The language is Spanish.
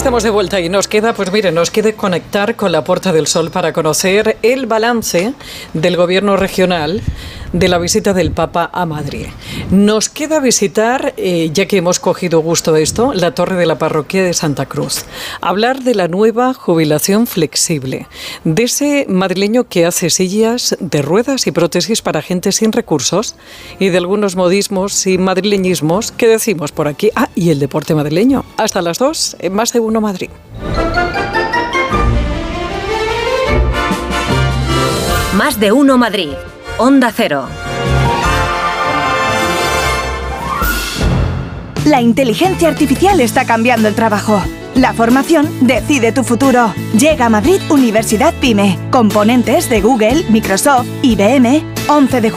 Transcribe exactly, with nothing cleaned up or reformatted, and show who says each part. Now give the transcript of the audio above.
Speaker 1: estamos de vuelta y nos queda, pues mire, nos queda conectar con la Puerta del Sol para conocer el balance del gobierno regional de la visita del Papa a Madrid. Nos queda visitar, eh, ya que hemos cogido gusto a esto, la torre de la parroquia de Santa Cruz. Hablar de la nueva jubilación flexible, de ese madrileño que hace sillas de ruedas y prótesis para gente sin recursos y de algunos modismos y madrileñismos que decimos por aquí. Ah, y el deporte madrileño. Hasta las dos, en Más de Uno Madrid.
Speaker 2: Más de Uno Madrid. Onda Cero.
Speaker 3: La inteligencia artificial está cambiando el trabajo. La formación decide tu futuro. Llega a Madrid Universidad PyME. Componentes de Google, Microsoft, I B M. once de